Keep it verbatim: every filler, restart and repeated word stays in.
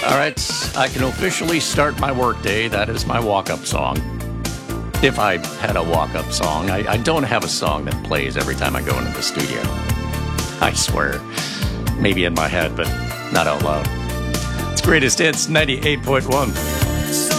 All right, I can officially start my workday. That is my walk-up song. If I had a walk-up song, I, I don't have a song that plays every time I go into the studio. I swear. Maybe in my head, but not out loud. It's Greatest Hits ninety-eight point one.